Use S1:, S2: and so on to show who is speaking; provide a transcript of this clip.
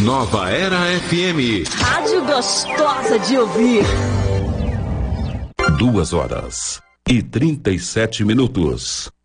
S1: Nova Era FM.
S2: Rádio gostosa de ouvir.
S1: 2h37.